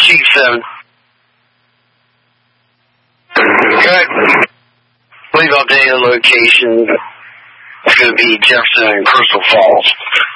Chief 7. Okay. Believe updating the location. It's going to be Jefferson and Crystal Falls.